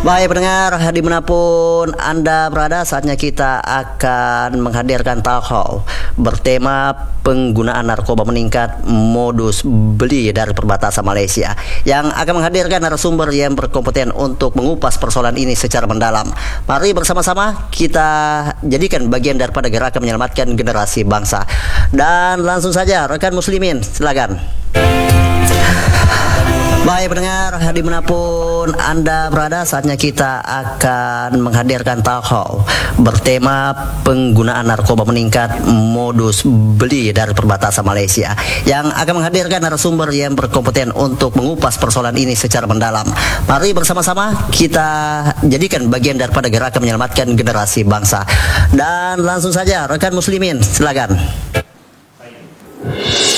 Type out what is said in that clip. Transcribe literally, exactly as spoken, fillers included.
Baik pendengar, dimanapun Anda berada, saatnya kita akan menghadirkan talk show bertema penggunaan narkoba meningkat, modus beli dari perbatasan Malaysia, yang akan menghadirkan narasumber yang berkompeten untuk mengupas persoalan ini secara mendalam. Mari bersama-sama kita jadikan bagian daripada gerakan menyelamatkan generasi bangsa. Dan langsung saja rekan muslimin, silakan. Baik pendengar, dimanapun Anda berada, saatnya kita akan menghadirkan talk show bertema penggunaan narkoba meningkat, modus beli dari perbatasan Malaysia, yang akan menghadirkan narasumber yang berkompeten untuk mengupas persoalan ini secara mendalam. Mari bersama-sama kita jadikan bagian daripada gerakan menyelamatkan generasi bangsa. Dan langsung saja rekan muslimin, silakan.